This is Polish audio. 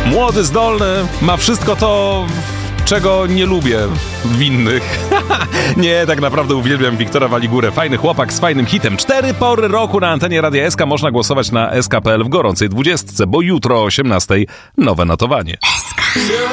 Młody, zdolny, ma wszystko to, czego nie lubię w innych. Nie, tak naprawdę uwielbiam Wiktora Waligurę. Fajny chłopak z fajnym hitem. 4 pory roku na antenie Radia SK. Można głosować na SK.pl w gorącej 20, bo jutro o 18 nowe notowanie. SK.